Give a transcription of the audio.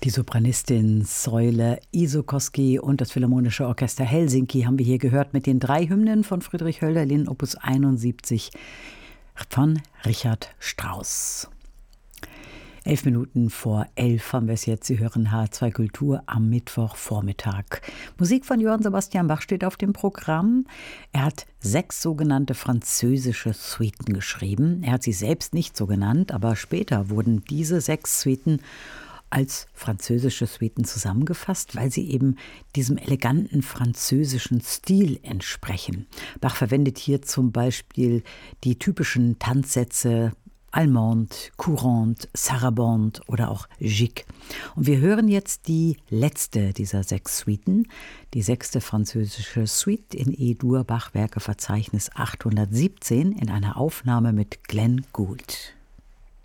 Die Sopranistin Soile Isokoski und das Philharmonische Orchester Helsinki haben wir hier gehört mit den 3 Hymnen von Friedrich Hölderlin, Opus 71 von Richard Strauss. 11 Minuten vor 11 haben wir es jetzt. Sie hören H2 Kultur am Mittwochvormittag. Musik von Johann Sebastian Bach steht auf dem Programm. Er hat 6 sogenannte französische Suiten geschrieben. Er hat sie selbst nicht so genannt, aber später wurden diese 6 Suiten als französische Suiten zusammengefasst, weil sie eben diesem eleganten französischen Stil entsprechen. Bach verwendet hier zum Beispiel die typischen Tanzsätze Allemande, Courante, Sarabande oder auch Gigue. Und wir hören jetzt die letzte dieser 6 Suiten, die 6. französische Suite in E-Dur, Bachwerkeverzeichnis 817 in einer Aufnahme mit Glenn Gould.